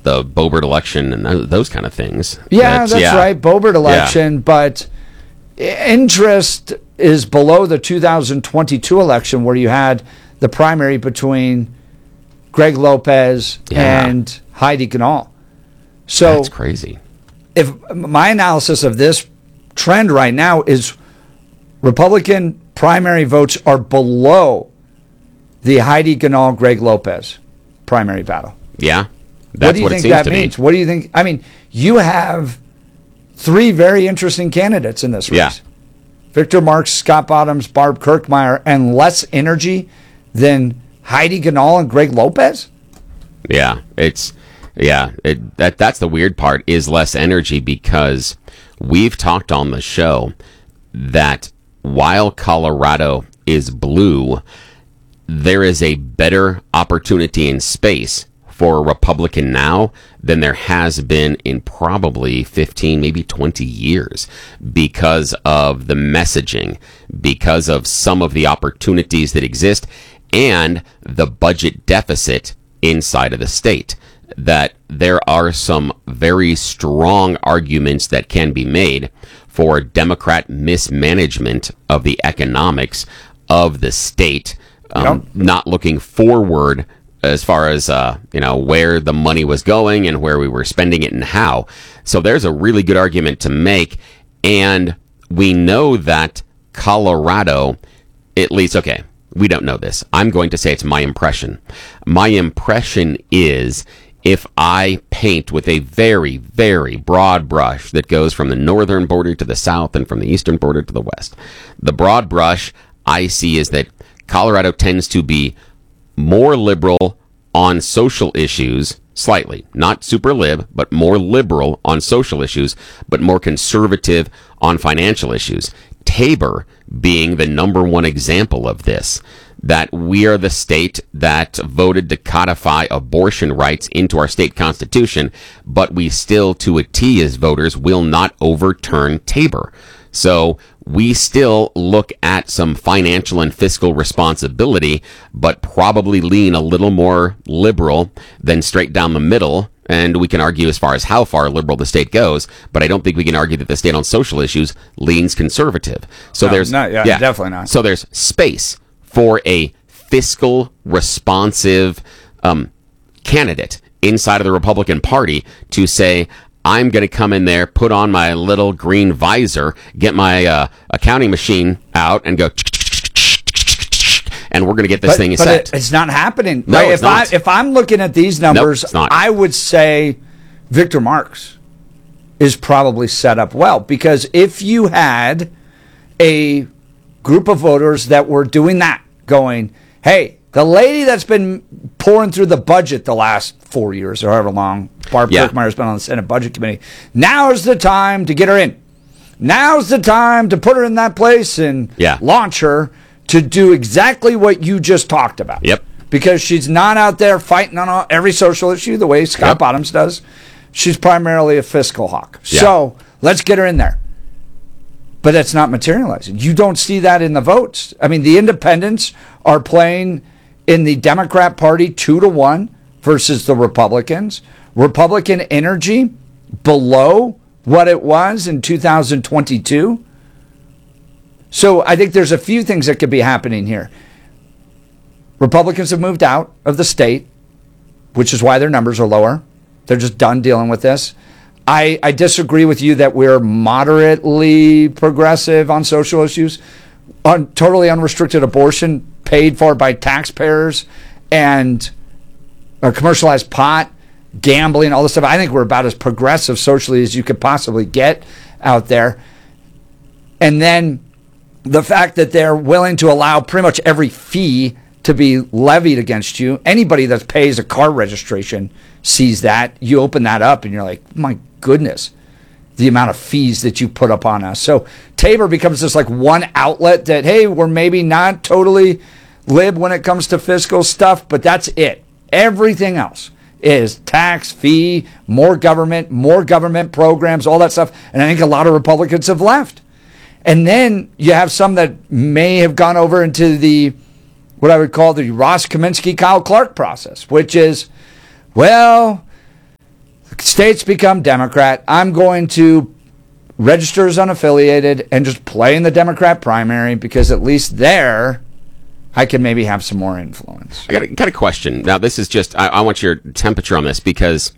the Boebert election and those kind of things. Yeah, that's right, Boebert election, Yeah. But interest is below the 2022 election where you had the primary between Greg Lopez and Heidi Ganahl. So that's crazy. If my analysis of this trend right now is Republican primary votes are below the Heidi Ganahl, Greg Lopez primary battle. Yeah, that's what it seems to be. What do you think that means? What do you think? I mean, you have three very interesting candidates in this race. Yeah. Victor Marks, Scott Bottoms, Barb Kirkmeyer, and less energy than Heidi Ganahl and Greg Lopez? Yeah, that's the weird part, is less energy, because we've talked on the show that while Colorado is blue, there is a better opportunity in space for a Republican now than there has been in probably 15, maybe 20 years, because of the messaging, because of some of the opportunities that exist, and the budget deficit inside of the state. That there are some very strong arguments that can be made for Democrat mismanagement of the economics of the state, not looking forward as far as where the money was going and where we were spending it and how. So there's a really good argument to make, and we know that Colorado, at least, okay, we don't know this. I'm going to say it's my impression. My impression is, if I paint with a very, very broad brush that goes from the northern border to the south and from the eastern border to the west, the broad brush I see is that Colorado tends to be more liberal on social issues, slightly, not super lib, but more liberal on social issues, but more conservative on financial issues. Tabor being the number one example of this, that we are the state that voted to codify abortion rights into our state constitution, but we still, to a T as voters, will not overturn Tabor. So we still look at some financial and fiscal responsibility, but probably lean a little more liberal than straight down the middle. And we can argue as far as how far liberal the state goes, but I don't think we can argue that the state on social issues leans conservative. So definitely not. So there's space for a fiscal responsive candidate inside of the Republican Party to say, I'm going to come in there, put on my little green visor, get my accounting machine out, and go, and we're going to get this thing set. It's not happening. No, right? It's not. If I'm looking at these numbers, it's not. I would say Victor Marks is probably set up well, because if you had a group of voters that were doing that, going, hey, the lady that's been pouring through the budget the last 4 years or however long Barb Kirkmeyer's been on the Senate Budget Committee, now's the time to get her in. Now's the time to put her in that place and launch her to do exactly what you just talked about. Yep. Because she's not out there fighting on every social issue the way Scott Bottoms does. She's primarily a fiscal hawk. Yeah. So let's get her in there. But that's not materializing. You don't see that in the votes. I mean, the independents are playing in the Democrat Party 2-1 versus the Republicans. Republican energy below what it was in 2022. So I think there's a few things that could be happening here. Republicans have moved out of the state, which is why their numbers are lower. They're just done dealing with this. I disagree with you that we're moderately progressive on social issues. On totally unrestricted abortion paid for by taxpayers and commercialized pot, gambling, all this stuff. I think we're about as progressive socially as you could possibly get out there. And then the fact that they're willing to allow pretty much every fee to be levied against you. Anybody that pays a car registration sees that. You open that up and you're like, my goodness, the amount of fees that you put up on us. So Tabor becomes this like one outlet that, hey, we're maybe not totally lib when it comes to fiscal stuff, but that's it. Everything else is tax, fee, more government programs, all that stuff. And I think a lot of Republicans have left. And then you have some that may have gone over into the, what I would call the Ross Kaminsky, Kyle Clark process, which is, well, states become Democrat, I'm going to register as unaffiliated and just play in the Democrat primary because at least there I can maybe have some more influence. I got a question. Now, this is just, I want your temperature on this because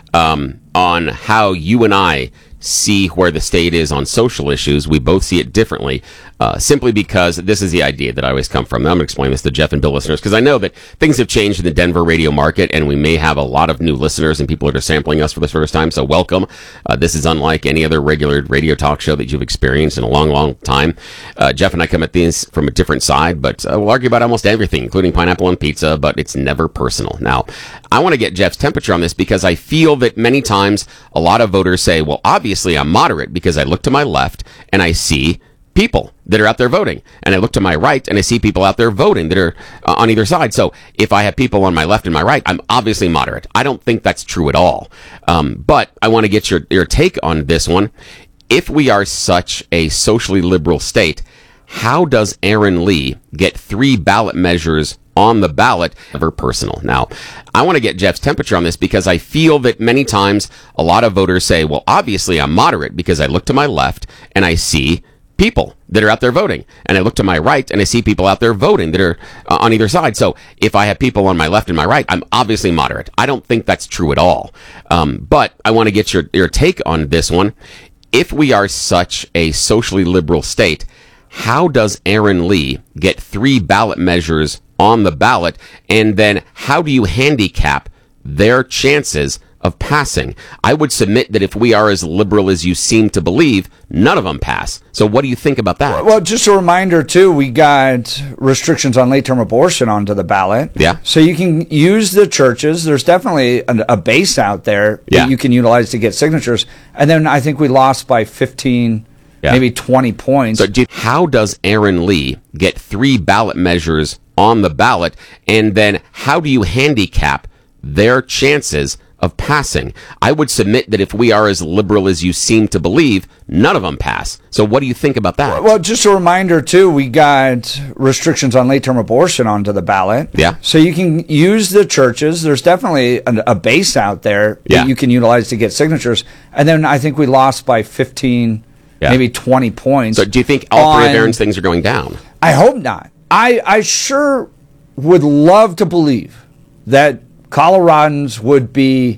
on how you and I see where the state is on social issues, we both see it differently, simply because this is the idea that I always come from. I'm going to explain this to Jeff and Bill listeners because I know that things have changed in the Denver radio market and we may have a lot of new listeners and people that are sampling us for the first time, so welcome. This is unlike any other regular radio talk show that you've experienced in a long, long time. Jeff and I come at these from a different side, but we'll argue about almost everything, including pineapple on pizza, but it's never personal. Now, I want to get Jeff's temperature on this because I feel that many times a lot of voters say, well, obviously I'm moderate because I look to my left and I see people that are out there voting. And I look to my right and I see people out there voting that are on either side. So if I have people on my left and my right, I'm obviously moderate. I don't think that's true at all. But I want to get your take on this one. If we are such a socially liberal state, how does Aaron Lee get 3 ballot measures on the ballot ever personal? Now, I want to get Jeff's temperature on this because I feel that many times a lot of voters say, well, obviously I'm moderate because I look to my left and I see people that are out there voting. And I look to my right and I see people out there voting that are on either side. So if I have people on my left and my right, I'm obviously moderate. I don't think that's true at all. But I want to get your take on this one. If we are such a socially liberal state, how does Aaron Lee get 3 ballot measures on the ballot? And then how do you handicap their chances of passing? I would submit that if we are as liberal as you seem to believe, none of them pass. So what do you think about that? Well, just a reminder, too, we got restrictions on late-term abortion onto the ballot. Yeah. So you can use the churches. There's definitely a base out there that you can utilize to get signatures. And then I think we lost by 15, maybe 20 points. So how does Aaron Lee get 3 ballot measures on the ballot? And then how do you handicap their chances of passing? I would submit that if we are as liberal as you seem to believe, none of them pass. So what do you think about that? Well, just a reminder, too, we got restrictions on late-term abortion onto the ballot. Yeah. So you can use the churches. There's definitely a base out there that you can utilize to get signatures. And then I think we lost by 15, maybe 20 points. So do you think all 3 of Aaron's things are going down? I hope not. I sure would love to believe that Coloradans would be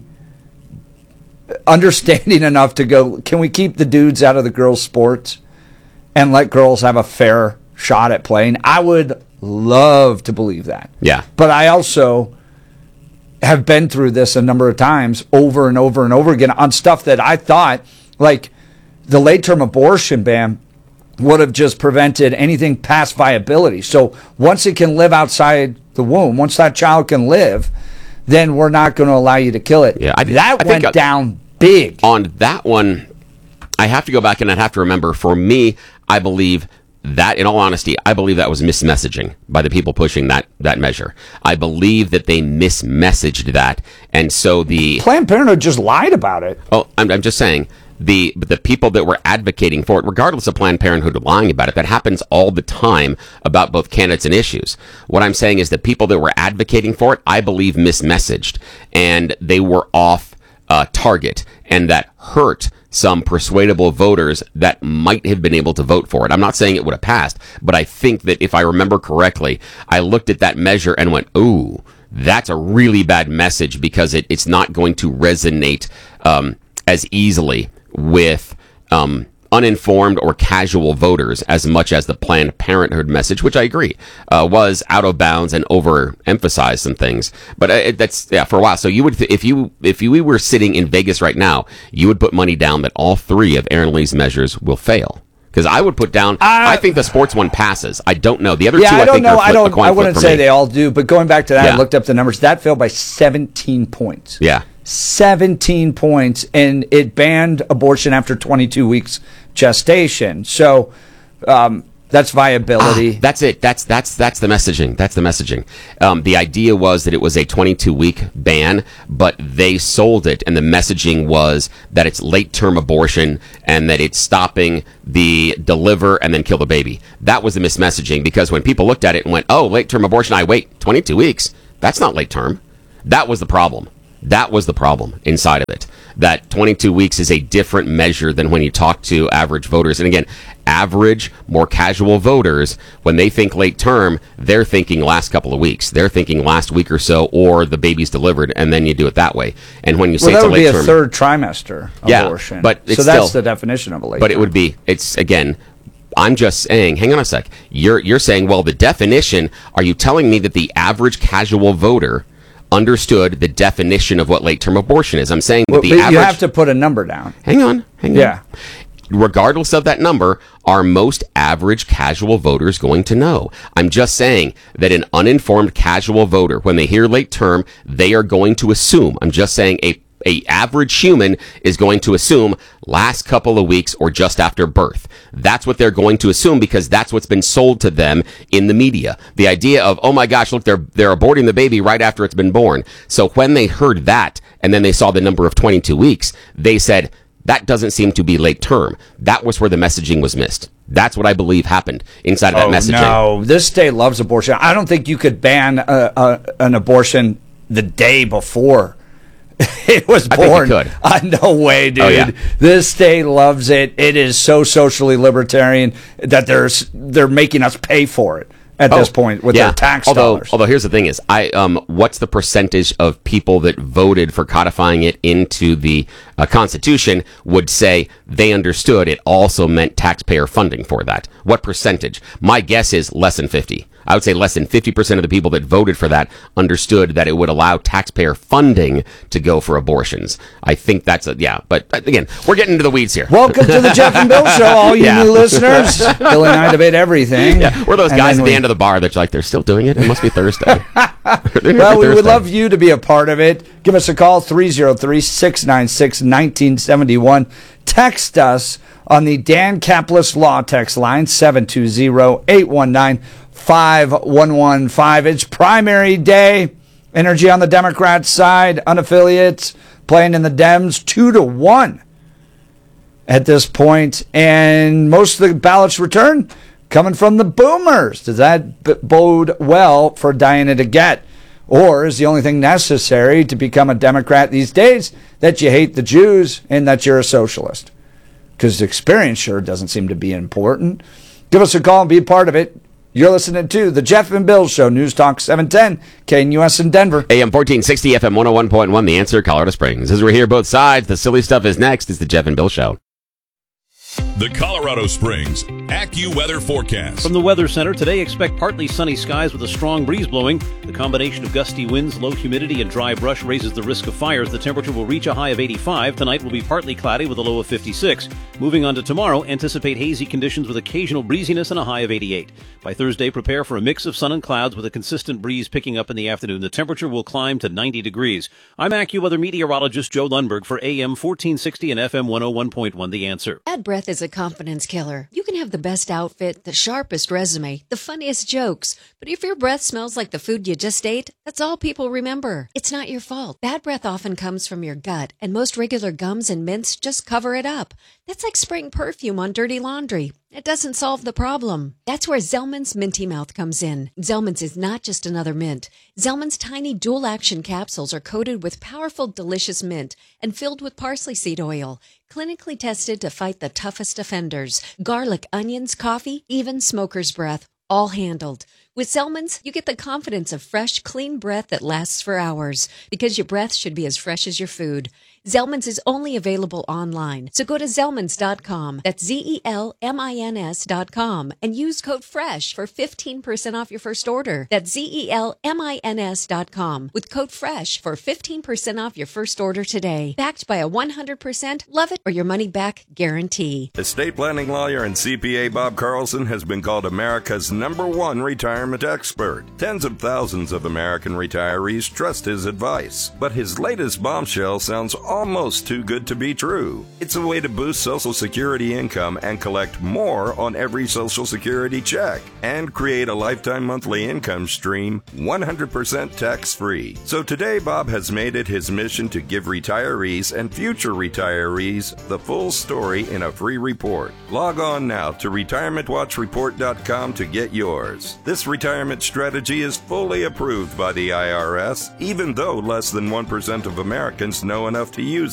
understanding enough to go, can we keep the dudes out of the girls' sports and let girls have a fair shot at playing? I would love to believe that. Yeah. But I also have been through this a number of times over and over and over again on stuff that I thought, like the late-term abortion ban would have just prevented anything past viability. So once it can live outside the womb, once that child can live, then we're not going to allow you to kill it. Yeah, I went down big. On that one, I have to go back and I have to remember, for me, I believe that, in all honesty, I believe that was mismessaging by the people pushing that measure. I believe that they mismessaged that. And so the Planned Parenthood just lied about it. Oh, I'm just saying, the people that were advocating for it, regardless of Planned Parenthood lying about it, that happens all the time about both candidates and issues. What I'm saying is that people that were advocating for it, I believe, mismessaged, and they were off target, and that hurt some persuadable voters that might have been able to vote for it. I'm not saying it would have passed, but I think that if I remember correctly, I looked at that measure and went, ooh, that's a really bad message because it's not going to resonate as easily with uninformed or casual voters as much as the Planned Parenthood message, which I agree was out of bounds and overemphasized some things. But that's for a while. So you would, if we were sitting in Vegas right now, you would put money down that all 3 of Aaron Lee's measures will fail. Because I would put down, I think the sports one passes. I don't know. The other 2, I think, are a coin flip. I wouldn't say me. they all do. But going back to that, I looked up the numbers. That failed by 17 points. Yeah. 17 points, and it banned abortion after 22 weeks gestation. So that's viability. That's it. That's the messaging. That's the messaging. The idea was that it was a 22-week ban, but they sold it, and the messaging was that it's late-term abortion and that it's stopping the deliver and then kill the baby. That was the mismessaging, because when people looked at it and went, oh, late-term abortion, I wait 22 weeks. That's not late-term. That was the problem. That was the problem inside of it. that 22 weeks is a different measure than when you talk to average voters. And again, average, more casual voters, when they think late term, they're thinking last couple of weeks. They're thinking last week or so, or the baby's delivered, and then you do it that way. And when you say it's a late term, that would be a third trimester abortion. But it's so that's still the definition of a late But term. it would be, it's, again, I'm just saying, hang on a sec. You're saying, well, the definition, are you telling me that the average casual voter understood the definition of what late-term abortion is? I'm saying that the average... You have to put a number down. Hang on. Yeah. Regardless of that number, are most average casual voters going to know? I'm just saying that an uninformed casual voter, when they hear late term, they are going to assume, I'm just saying a average human is going to assume last couple of weeks or just after birth. That's what they're going to assume because that's what's been sold to them in the media. The idea of, oh my gosh, look, they're aborting the baby right after it's been born. So when they heard that and then they saw the number of 22 weeks, they said, that doesn't seem to be late term. That was where the messaging was missed. That's what I believe happened inside of that messaging. No, this state loves abortion. I don't think you could ban an abortion the day before it was born. I think you could. No way, dude. Oh, yeah. This state loves it. It is so socially libertarian that they're making us pay for it at this point with their tax dollars. Although here's the thing is, what's the percentage of people that voted for codifying it into the Constitution would say they understood it also meant taxpayer funding for that? What percentage? My guess is less than 50. I would say less than 50% of the people that voted for that understood that it would allow taxpayer funding to go for abortions. I think that's but again, we're getting into the weeds here. Welcome to the Jeff and Bill Show, all you new listeners. Bill and I debate everything. Yeah, we're those guys at the end of the bar that's like, they're still doing it? It must be Thursday. Well, we would love you to be a part of it. Give us a call, 303-696-1971. Text us on the Dan Caplis Law text line, 720-819-5115. It's primary day. Energy on the Democrat side, unaffiliates playing in the Dems 2-1 at this point. And most of the ballots return coming from the boomers. Does that bode well for Diana DeGette? Or is the only thing necessary to become a Democrat these days that you hate the Jews and that you're a socialist? Because experience sure doesn't seem to be important. Give us a call and be a part of it. You're listening to The Jeff and Bill Show, News Talk 710, KNUS in Denver. AM 1460, FM 101.1, The Answer, Colorado Springs. As we're here both sides, the silly stuff is next. It's The Jeff and Bill Show. The Colorado Springs AccuWeather forecast. From the Weather Center, today expect partly sunny skies with a strong breeze blowing. The combination of gusty winds, low humidity, and dry brush raises the risk of fires. The temperature will reach a high of 85. Tonight will be partly cloudy with a low of 56. Moving on to tomorrow, anticipate hazy conditions with occasional breeziness and a high of 88. By Thursday, prepare for a mix of sun and clouds with a consistent breeze picking up in the afternoon. The temperature will climb to 90 degrees. I'm AccuWeather meteorologist Joe Lundberg for AM 1460 and FM 101.1 The Answer. Bad breath is a confidence killer. You can have the best outfit, the sharpest resume, the funniest jokes, but if your breath smells like the food you just ate, that's all people remember. It's not your fault. Bad breath often comes from your gut, and most regular gums and mints just cover it up. That's like spraying perfume on dirty laundry. It doesn't solve the problem. That's where Zellman's Minty Mouth comes in. Zellman's is not just another mint. Zellman's tiny dual-action capsules are coated with powerful, delicious mint and filled with parsley seed oil, clinically tested to fight the toughest offenders. Garlic, onions, coffee, even smoker's breath, all handled. With Zellman's, you get the confidence of fresh, clean breath that lasts for hours, because your breath should be as fresh as your food. Zellman's is only available online, so go to Zellmans.com, that's ZELMINS.com, and use code FRESH for 15% off your first order. That's ZELMINS.com, with code FRESH for 15% off your first order today. Backed by a 100% love it or your money back guarantee. Estate planning lawyer and CPA Bob Carlson has been called America's #1 retirement expert. Tens of thousands of American retirees trust his advice, but his latest bombshell sounds almost too good to be true. It's a way to boost Social Security income and collect more on every Social Security check and create a lifetime monthly income stream 100% tax-free. So today, Bob has made it his mission to give retirees and future retirees the full story in a free report. Log on now to retirementwatchreport.com to get yours. This retirement strategy is fully approved by the IRS, even though less than 1% of Americans know enough to use it.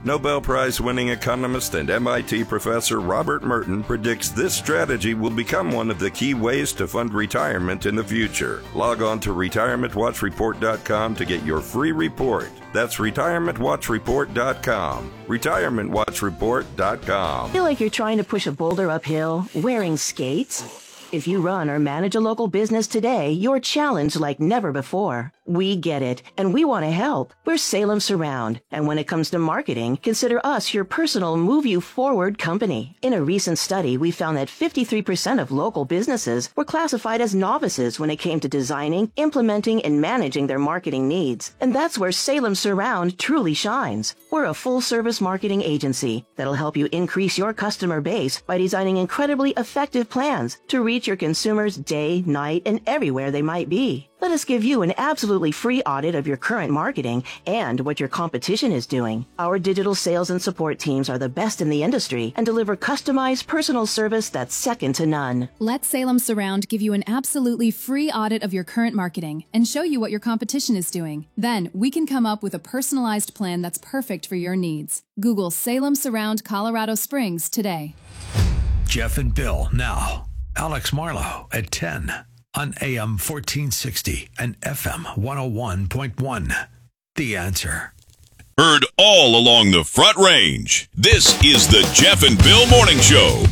Nobel Prize-winning economist and MIT professor Robert Merton predicts this strategy will become one of the key ways to fund retirement in the future. Log on to retirementwatchreport.com to get your free report. That's retirementwatchreport.com. retirementwatchreport.com. Feel like you're trying to push a boulder uphill wearing skates? If you run or manage a local business today, you're challenged like never before. We get it, and we want to help. We're Salem Surround, and when it comes to marketing, consider us your personal move-you-forward company. In a recent study, we found that 53% of local businesses were classified as novices when it came to designing, implementing, and managing their marketing needs. And that's where Salem Surround truly shines. We're a full-service marketing agency that'll help you increase your customer base by designing incredibly effective plans to reach your consumers day, night, and everywhere they might be. Let us give you an absolutely free audit of your current marketing and what your competition is doing. Our digital sales and support teams are the best in the industry and deliver customized personal service that's second to none. Let Salem Surround give you an absolutely free audit of your current marketing and show you what your competition is doing. Then we can come up with a personalized plan that's perfect for your needs. Google Salem Surround Colorado Springs today. Jeff and Bill now. Alex Marlowe at 10 on AM 1460 and FM 101.1. The Answer. Heard all along the Front Range. This is the Jeff and Bill Morning Show.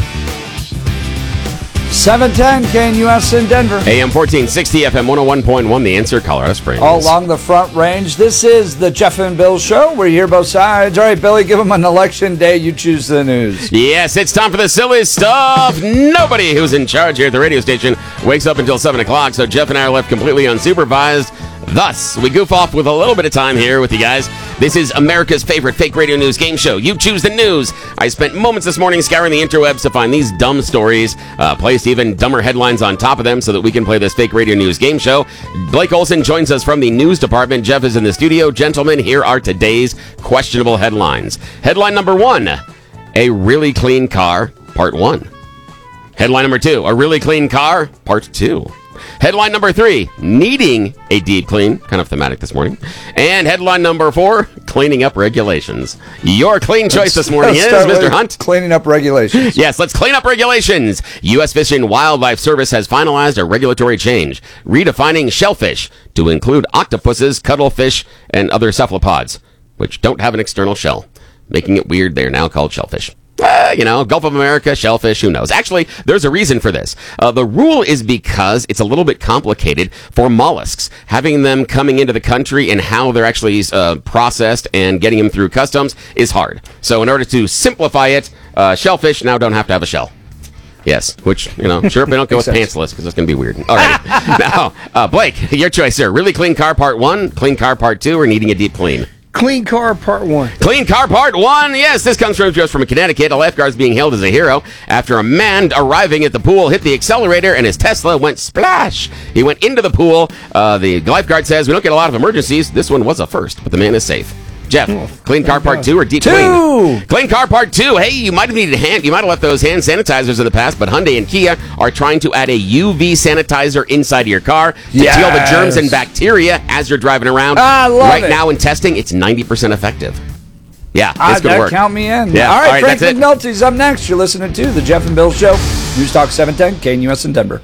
710 KNUS in Denver. AM 1460, FM 101.1, The Answer, Colorado Springs. All along the Front Range. This is the Jeff and Bill Show. We hear both sides. All right, Billy, give them an election day. You choose the news. Yes, it's time for the silly stuff. Nobody who's in charge here at the radio station wakes up until 7 o'clock, so Jeff and I are left completely unsupervised. Thus, we goof off with a little bit of time here with you guys. This is America's favorite fake radio news game show. You choose the news. I spent moments this morning scouring the interwebs to find these dumb stories, placed even dumber headlines on top of them so that we can play this fake radio news game show. Blake Olson joins us from the news department. Jeff is in the studio. Gentlemen, here are today's questionable headlines. Headline number 1, a really clean car, part 1. Headline number 2, a really clean car, part 2. Headline number 3, needing a deep clean. Kind of thematic this morning. And headline number 4, cleaning up regulations. Your clean choice this morning is, Mr. Hunt. Cleaning up regulations. Yes, let's clean up regulations. U.S. Fish and Wildlife Service has finalized a regulatory change, redefining shellfish to include octopuses, cuttlefish, and other cephalopods, which don't have an external shell, making it weird. They are now called shellfish. Gulf of America, shellfish, who knows? Actually, there's a reason for this. The rule is because it's a little bit complicated for mollusks. Having them coming into the country and how they're actually processed and getting them through customs is hard. So in order to simplify it, shellfish now don't have to have a shell. Yes, which, sure, if they don't go with pantsless, because it's going to be weird. All right. Now, Blake, your choice, sir. Really clean car, part 1, clean car, part 2, or needing a deep clean? Clean car, part 1. Clean car, part 1. Yes, this comes from just from Connecticut. A lifeguard is being hailed as a hero after a man arriving at the pool hit the accelerator and his Tesla went splash. He went into the pool. The lifeguard says, we don't get a lot of emergencies. This one was a first, but the man is safe. Jeff, clean car part 2 or deep clean? Clean car part 2. Hey, you might have needed you might have left those hand sanitizers in the past, but Hyundai and Kia are trying to add a UV sanitizer inside of your car to kill the germs and bacteria as you're driving around. Right now in testing, it's 90% effective. Yeah, it's going to work. Count me in. Yeah. All right, Frank that's McNulty's up next. You're listening to the Jeff and Bill Show. News Talk 710, KNUS in Denver.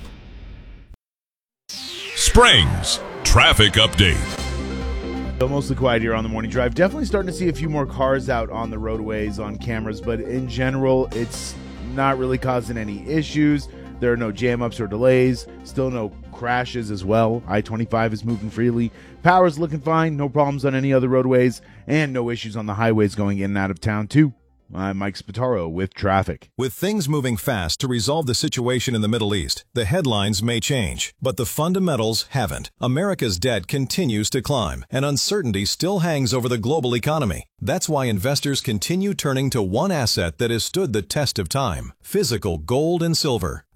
Springs Traffic Update. Mostly quiet here on the morning drive. Definitely starting to see a few more cars out on the roadways on cameras, but in general, it's not really causing any issues. There are no jam-ups or delays. Still no crashes as well. I-25 is moving freely. Power's looking fine. No problems on any other roadways, and no issues on the highways going in and out of town, too. I'm Mike Spataro with traffic. With things moving fast to resolve the situation in the Middle East, the headlines may change, but the fundamentals haven't. America's debt continues to climb, and uncertainty still hangs over the global economy. That's why investors continue turning to one asset that has stood the test of time: physical gold and silver.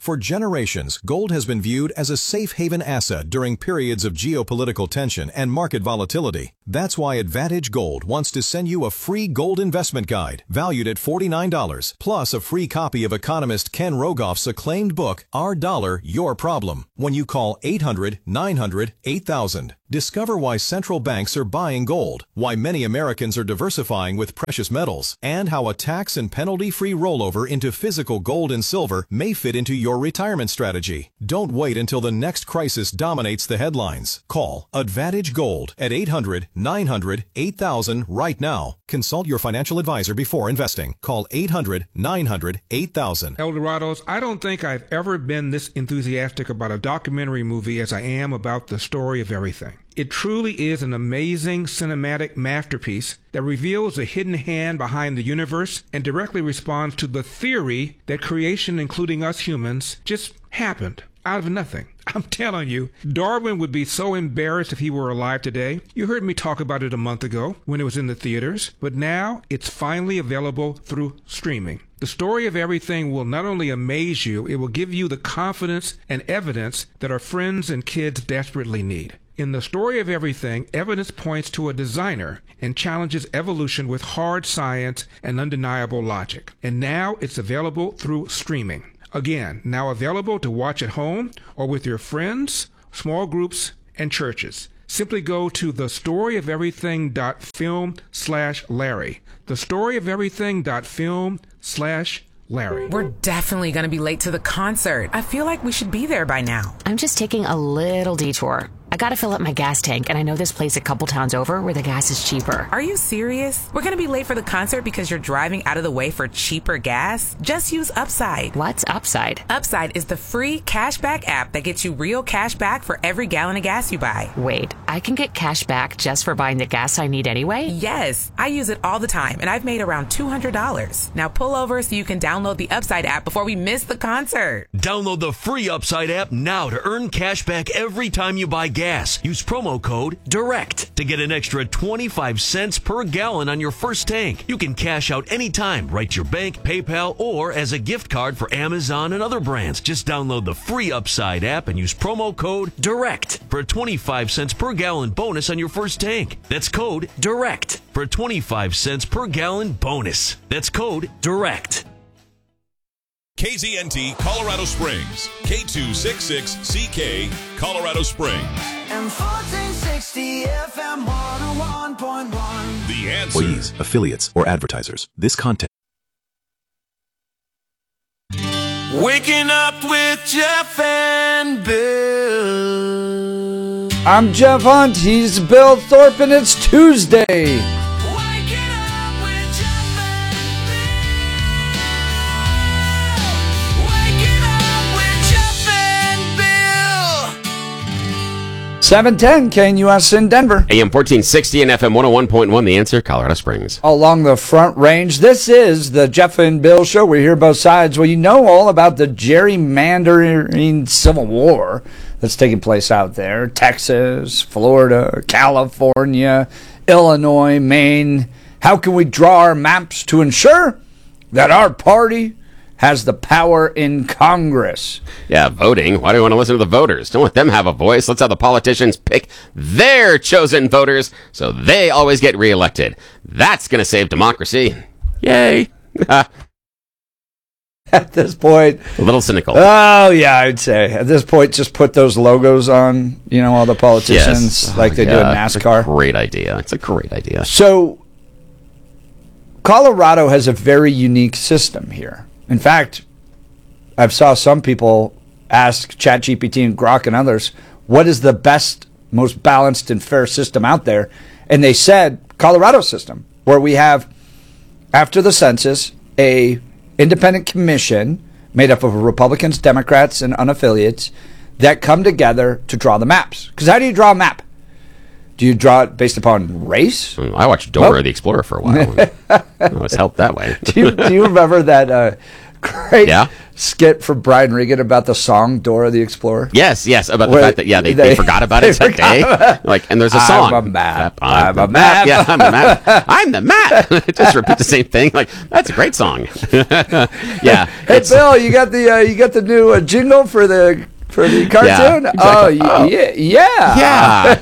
For generations, gold has been viewed as a safe haven asset during periods of geopolitical tension and market volatility. That's why Advantage Gold wants to send you a free gold investment guide valued at $49, plus a free copy of economist Ken Rogoff's acclaimed book, Our Dollar, Your Problem, when you call 800-900-8000. Discover why central banks are buying gold, why many Americans are diversifying with precious metals, and how a tax and penalty-free rollover into physical gold and silver may fit into your retirement strategy. Don't wait until the next crisis dominates the headlines. Call Advantage Gold at 800-900-8000 right now. Consult your financial advisor before investing. Call 800-900-8000. Eldorados, I don't think I've ever been this enthusiastic about a documentary movie as I am about The Story of Everything. It truly is an amazing cinematic masterpiece that reveals the hidden hand behind the universe and directly responds to the theory that creation, including us humans, just happened out of nothing. I'm telling you, Darwin would be so embarrassed if he were alive today. You heard me talk about it a month ago when it was in the theaters, but now it's finally available through streaming. The Story of Everything will not only amaze you, it will give you the confidence and evidence that our friends and kids desperately need. In The Story of Everything, evidence points to a designer and challenges evolution with hard science and undeniable logic. And now it's available through streaming. Again, now available to watch at home or with your friends, small groups, and churches. Simply go to thestoryoferything.film/Larry. Thestoryoferything.film/Larry. We're definitely going to be late to the concert. I feel like we should be there by now. I'm just taking a little detour. I gotta fill up my gas tank, and I know this place a couple towns over where the gas is cheaper. Are you serious? We're gonna be late for the concert because you're driving out of the way for cheaper gas? Just use Upside. What's Upside? Upside is the free cashback app that gets you real cash back for every gallon of gas you buy. Wait, I can get cash back just for buying the gas I need anyway? Yes, I use it all the time, and I've made around $200. Now pull over so you can download the Upside app before we miss the concert. Download the free Upside app now to earn cash back every time you buy gas. Use promo code DIRECT to get an extra 25 cents per gallon on your first tank. You can cash out anytime, right to your bank, PayPal, or as a gift card for Amazon and other brands. Just download the free Upside app and use promo code DIRECT for a 25 cents per gallon bonus on your first tank. That's code DIRECT for a 25 cents per gallon bonus. That's code DIRECT. KZNT Colorado Springs, K266CK Colorado Springs. And 1460 FM 101.1. The Answer. Employees, affiliates, or advertisers. This content. Waking up with Jeff and Bill. I'm Jeff Hunt. He's Bill Thorpe, and it's Tuesday. Waking up with Jeff and Bill. 710 KNUS in Denver. AM 1460 and FM 101.1, The Answer, Colorado Springs. Along the Front Range, this is the Jeff and Bill Show. We hear both sides. Well, you know all about the gerrymandering civil war that's taking place out there. Texas, Florida, California, Illinois, Maine. How can we draw our maps to ensure that our party has the power in Congress? Yeah, voting. Why do we want to listen to the voters? Don't let them have a voice. Let's have the politicians pick their chosen voters so they always get reelected. That's going to save democracy. Yay. At this point, a little cynical. Oh, yeah, I'd say. At this point, just put those logos on, all the politicians like they do in NASCAR. It's a great idea. It's a great idea. So, Colorado has a very unique system here. In fact, I've saw some people ask ChatGPT and Grok and others, what is the best, most balanced and fair system out there? And they said Colorado system, where we have, after the census, a independent commission made up of Republicans, Democrats, and unaffiliates that come together to draw the maps. Because how do you draw a map? Do you draw it based upon race? I watched Dora the Explorer for a while. I was helped that way. do you remember that great skit from Brian Regan about the song Dora the Explorer? Yes, about the fact that they forgot about it that day. Like, and there's a song. I'm a map. I'm a map. Yeah, I'm a map. I'm the map. Just repeat the same thing. Like, that's a great song. Yeah. Hey Bill, you got the new jingle for the cartoon? Yeah, exactly. Oh, yeah.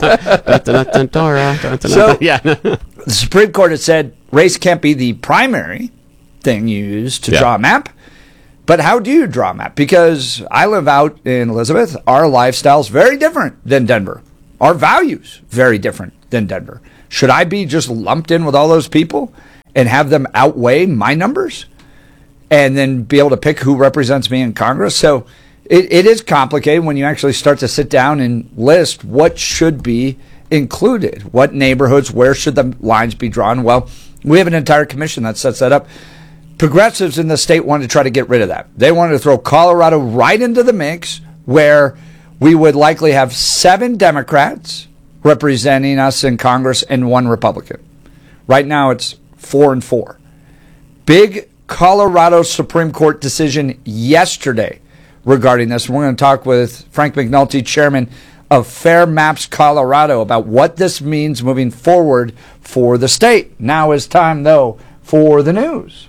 So, yeah. The Supreme Court has said race can't be the primary thing used to draw a map. But how do you draw a map? Because I live out in Elizabeth. Our lifestyle's very different than Denver. Our values very different than Denver. Should I be just lumped in with all those people and have them outweigh my numbers and then be able to pick who represents me in Congress? So it is complicated when you actually start to sit down and list what should be included, what neighborhoods, where should the lines be drawn. Well, we have an entire commission that sets that up. Progressives in the state wanted to try to get rid of that. They wanted to throw Colorado right into the mix, where we would likely have 7 Democrats representing us in Congress and 1 Republican. Right now it's 4 and 4. Big Colorado Supreme Court decision yesterday regarding this. We're going to talk with Frank McNulty, chairman of Fair Maps Colorado, about what this means moving forward for the state. Now is time, though, for the news.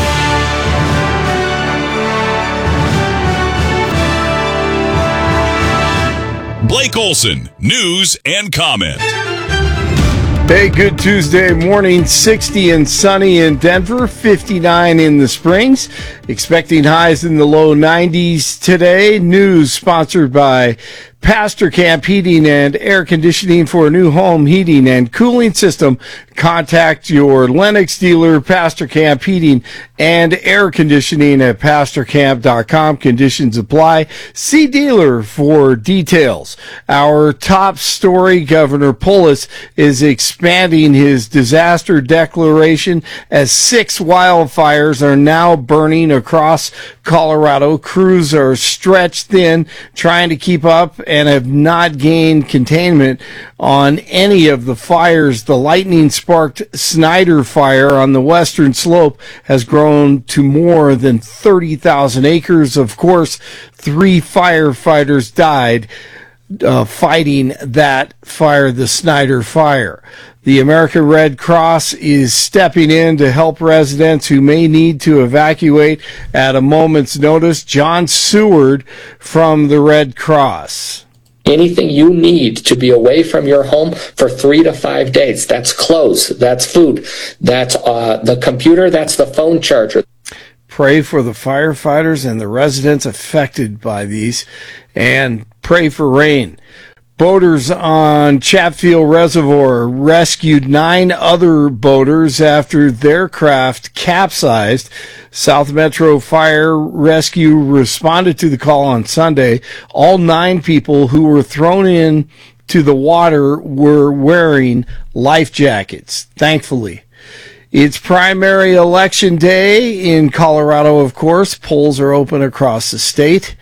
Blake Olson, news and comment. Hey, good Tuesday morning. 60 and sunny in Denver, 59 in the Springs. Expecting highs in the low 90s today. News sponsored by Pastor Camp Heating and Air Conditioning for a new home heating and cooling system. Contact your Lennox dealer, Pastor Camp Heating and Air Conditioning at pastorcamp.com. Conditions apply. See dealer for details. Our top story, Governor Polis is expanding his disaster declaration as 6 wildfires are now burning across Colorado. Crews are stretched thin, trying to keep up, and have not gained containment on any of the fires. The lightning-sparked Snyder Fire on the western slope has grown to more than 30,000 acres. Of course, 3 firefighters died fighting that fire, the Snyder Fire. The American Red Cross is stepping in to help residents who may need to evacuate at a moment's notice. John Seward from the Red Cross. Anything you need to be away from your home for 3 to 5 days. That's clothes, that's food, that's the computer, that's the phone charger. Pray for the firefighters and the residents affected by these, and pray for rain. Boaters on Chatfield Reservoir rescued 9 other boaters after their craft capsized. South Metro Fire Rescue responded to the call on Sunday. All 9 people who were thrown in to the water were wearing life jackets, thankfully. It's primary election day in Colorado, of course. Polls are open across the state.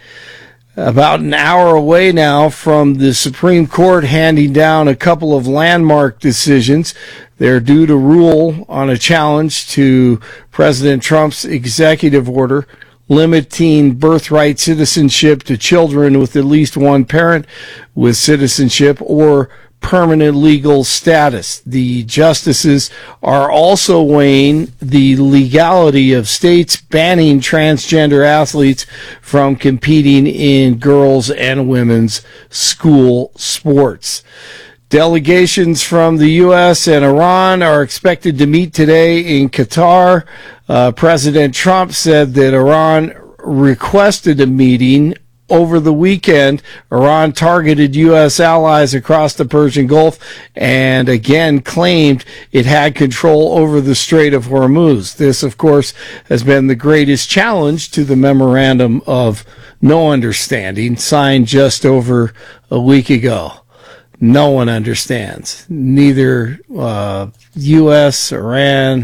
About an hour away now from the Supreme Court handing down a couple of landmark decisions. They're due to rule on a challenge to President Trump's executive order limiting birthright citizenship to children with at least one parent with citizenship or permanent legal status. The justices are also weighing the legality of states banning transgender athletes from competing in girls' and women's school sports. Delegations from the U.S. and Iran are expected to meet today in Qatar. President Trump said that Iran requested a meeting. Over the weekend, Iran targeted U.S. allies across the Persian Gulf and again claimed it had control over the Strait of Hormuz. This, of course, has been the greatest challenge to the Memorandum of No Understanding signed just over a week ago. No one understands. Neither U.S., Iran,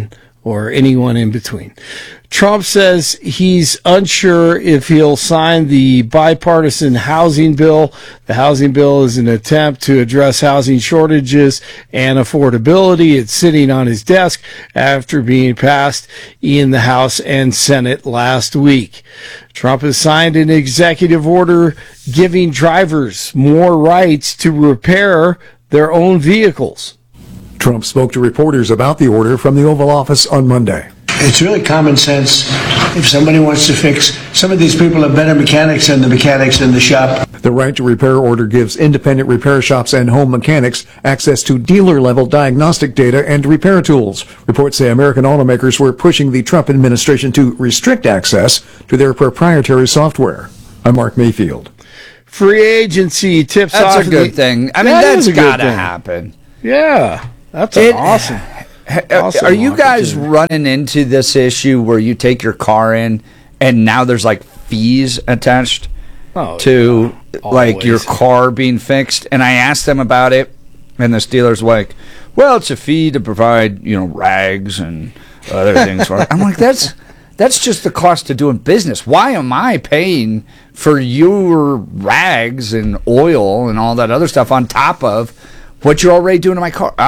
or anyone in between. Trump says he's unsure if he'll sign the bipartisan housing bill. The housing bill is an attempt to address housing shortages and affordability. It's sitting on his desk after being passed in the House and Senate last week. Trump has signed an executive order giving drivers more rights to repair their own vehicles. Trump spoke to reporters about the order from the Oval Office on Monday. It's really common sense. If somebody wants to fix, some of these people are better mechanics than the mechanics in the shop. The right to repair order gives independent repair shops and home mechanics access to dealer-level diagnostic data and repair tools. Reports say American automakers were pushing the Trump administration to restrict access to their proprietary software. I'm Mark Mayfield. Free agency tips off. That's a good thing. I mean, that's got to happen. Yeah, that's awesome. Are you guys running into this issue where you take your car in and now there's like fees attached to like your car being fixed? And I asked them about it, and the dealer's like, well, it's a fee to provide, rags and other things for it. I'm like, that's just the cost of doing business. Why am I paying for your rags and oil and all that other stuff on top of what you're already doing to my car?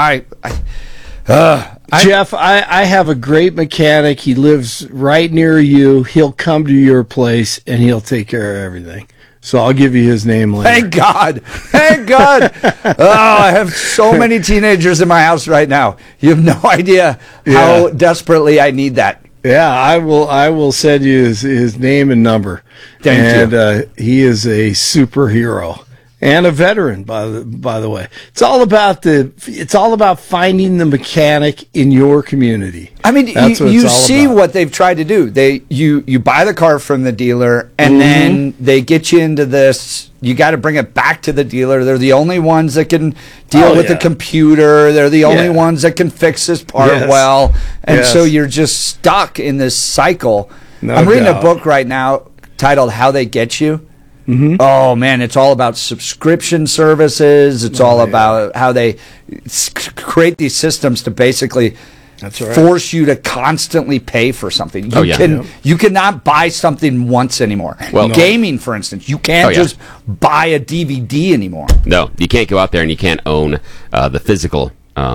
Jeff, I have a great mechanic. He lives right near you. He'll come to your place and he'll take care of everything. So I'll give you his name later. Thank God. Thank God. I have so many teenagers in my house right now. You have no idea how desperately I need that. Yeah, I will send you his name and number. Thank you. He is a superhero. And a veteran, by the way. It's all about finding the mechanic in your community. I mean, you see what they've tried to do. You buy the car from the dealer, and then they get you into this. You got to bring it back to the dealer. They're the only ones that can deal with the computer. They're the only ones that can fix this part well. And so you're just stuck in this cycle. I'm reading a book right now titled "How They Get You." Mm-hmm. Oh man, it's all about subscription services. It's all about how they create these systems to basically force you to constantly pay for something. You cannot buy something once anymore. Well, gaming, for instance, you can't just buy a DVD anymore. No, you can't go out there and you can't own the physical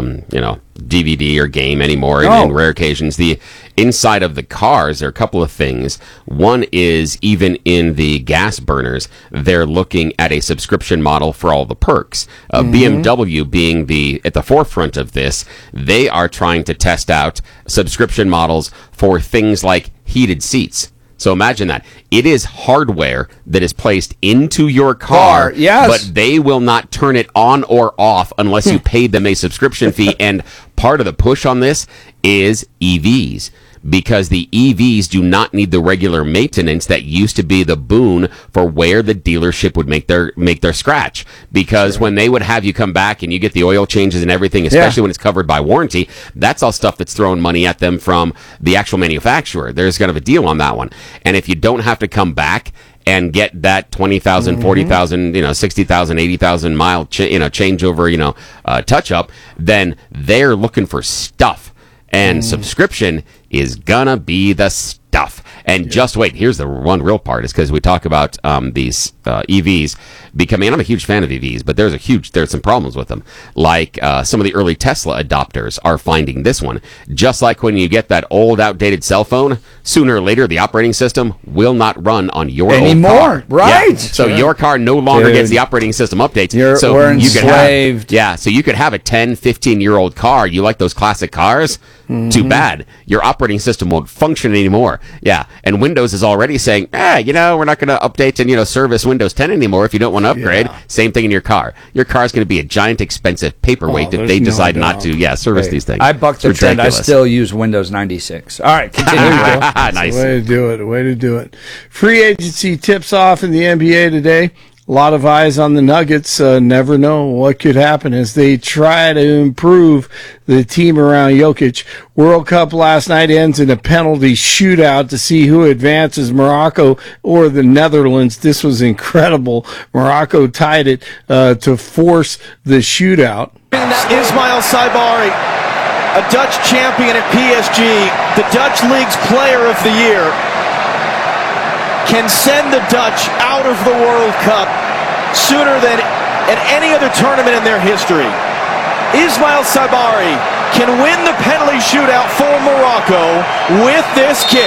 DVD or game anymore. In rare occasions, the inside of the cars, there are a couple of things. One is, even in the gas burners, they're looking at a subscription model for all the perks. BMW being at the forefront of this, they are trying to test out subscription models for things like heated seats. So imagine that. It is hardware that is placed into your car, but they will not turn it on or off unless you paid them a subscription fee. And part of the push on this is EVs, because the EVs do not need the regular maintenance that used to be the boon for where the dealership would make their scratch. Because when they would have you come back and you get the oil changes and everything, especially when it's covered by warranty, that's all stuff that's throwing money at them from the actual manufacturer. There's kind of a deal on that one. And if you don't have to come back and get that 20,000, 40,000, 60,000, 80,000 mile changeover, touch up, then they're looking for stuff. And subscription is gonna be the stuff. And just wait, here's the one real part, is because we talk about these EVs becoming, and I'm a huge fan of EVs, but there's some problems with them. Like some of the early Tesla adopters are finding this one. Just like when you get that old, outdated cell phone, sooner or later the operating system will not run on your old car. Right? Yeah. So your car no longer gets the operating system updates. We're enslaved. So you could have a 10, 15-year-old car. You like those classic cars? Too bad. Your operating system won't function anymore. Yeah. And Windows is already saying, we're not going to update and, service Windows 10 anymore if you don't want to upgrade. Same thing in your car. Your car is going to be a giant, expensive paperweight if they decide not to, service these things. I bucked the trend. I still use Windows 96. All right, continue. Nice. Way to do it. Free agency tips off in the NBA today. A lot of eyes on the Nuggets. Never know what could happen as they try to improve the team around Jokic. World Cup last night ends in a penalty shootout to see who advances, Morocco or the Netherlands. This was incredible. Morocco tied it to force the shootout. Ismail Saibari a Dutch champion at PSG, the Dutch League's Player of the Year, can send the Dutch out of the World Cup sooner than at any other tournament in their history. Ismail Sabari can win the penalty shootout for Morocco with this kick.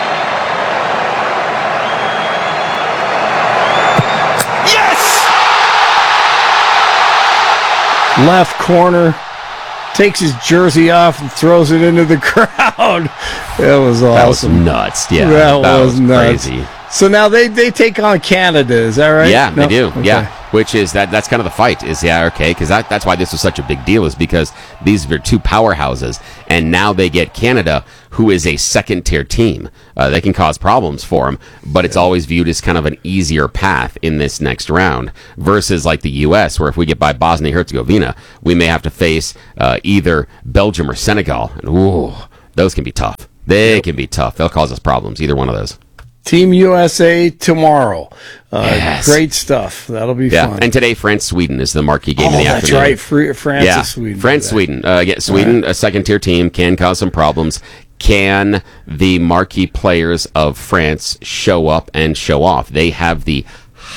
Left corner, takes his jersey off and throws it into the crowd. That was awesome. That was nuts. Yeah, that was nuts. Crazy. So now they take on Canada. Is that right? Yeah, No? they do. Okay. Yeah, which is that's kind of the fight. Is because that's why this was such a big deal. Is because these are two powerhouses, and now they get Canada, who is a second-tier team. They can cause problems for them, but it's always viewed as kind of an easier path in this next round versus like the U.S., where if we get by Bosnia-Herzegovina, we may have to face either Belgium or Senegal. And ooh, those can be tough. They can be tough. They'll cause us problems, either one of those. Team USA tomorrow. Yes. Great stuff. That'll be fun. And today, France-Sweden is the marquee game in the that's afternoon. right. France-Sweden. France-Sweden. Sweden, a second-tier team, can cause some problems. Can the marquee players of France show up and show off? They have the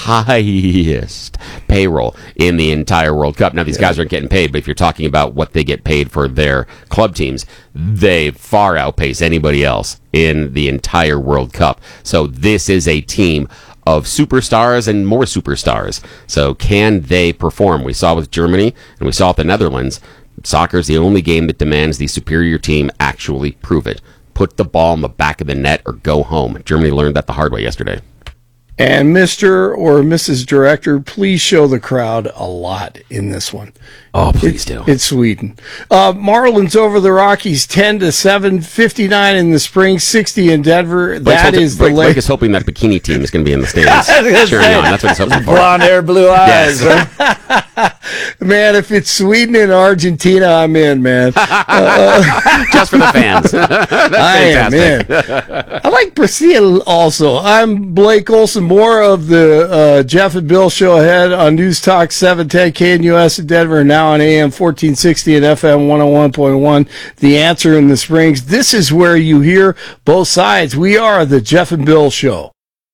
highest payroll in the entire World Cup. Now, these guys aren't getting paid, but if you're talking about what they get paid for their club teams, they far outpace anybody else in the entire World Cup. So this is a team of superstars and more superstars. So can they perform? We saw with Germany and we saw with the Netherlands. Soccer is the only game that demands the superior team actually prove it. Put the ball in the back of the net or go home. Germany learned that the hard way yesterday. And Mr. or Mrs. Director, please show the crowd a lot in this one. Oh, please do. It's Sweden. Marlins over the Rockies 10-7, 59 in the spring, 60 in Denver. Blake is hoping that bikini team is going to be in the stands. Cheering on. That's what he's hoping for. Blonde hair, blue eyes. Yes. Man, if it's Sweden and Argentina, I'm in, man. Just for the fans. That's fantastic. I am in. I like Brazil also. I'm Blake Olson. More of the Jeff and Bill show ahead on News Talk 710 KNUS in Denver, now on AM 1460 and FM 101.1. The Answer in the Springs. This is where you hear both sides. We are the Jeff and Bill show.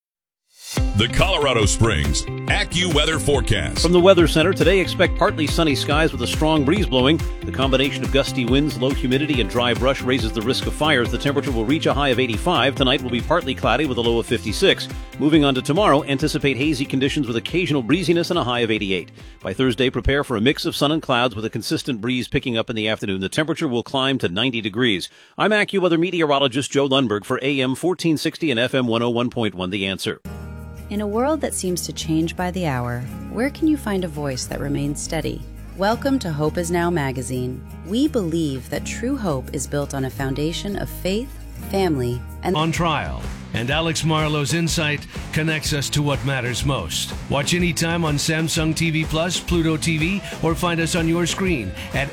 The Colorado Springs AccuWeather forecast. From the Weather Center, today expect partly sunny skies with a strong breeze blowing. The combination of gusty winds, low humidity, and dry brush raises the risk of fires. The temperature will reach a high of 85. Tonight will be partly cloudy with a low of 56. Moving on to tomorrow, anticipate hazy conditions with occasional breeziness and a high of 88. By Thursday, prepare for a mix of sun and clouds with a consistent breeze picking up in the afternoon. The temperature will climb to 90 degrees. I'm AccuWeather meteorologist Joe Lundberg for AM 1460 and FM 101.1 The Answer. In a world that seems to change by the hour, where can you find a voice that remains steady? Welcome to Hope Is Now magazine. We believe that true hope is built on a foundation of faith, family, and on trial. And Alex Marlowe's insight connects us to what matters most. Watch anytime on Samsung TV Plus, Pluto TV, or find us on your screen at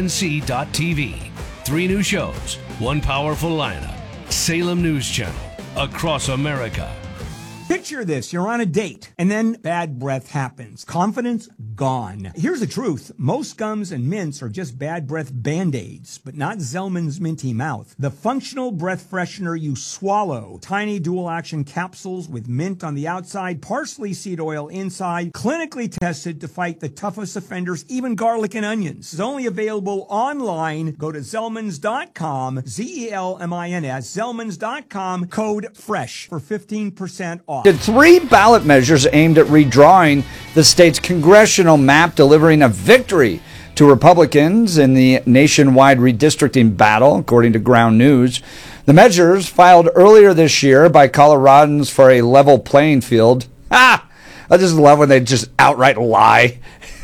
snc.tv. 3 new shows, 1 powerful lineup. Salem News Channel, across America. Picture this, you're on a date, and then bad breath happens. Confidence gone. Here's the truth. Most gums and mints are just bad breath Band-Aids, but not Zellman's Minty Mouth. The functional breath freshener you swallow. Tiny dual-action capsules with mint on the outside, parsley seed oil inside, clinically tested to fight the toughest offenders, even garlic and onions. It's only available online. Go to Zellmans.com, Z-E-L-M-I-N-S, Zellmans.com, code FRESH for 15% off. Did 3 ballot measures aimed at redrawing the state's congressional map, delivering a victory to Republicans in the nationwide redistricting battle, according to Ground News. The measures, filed earlier this year by Coloradans for a level playing field. I just love when they just outright lie.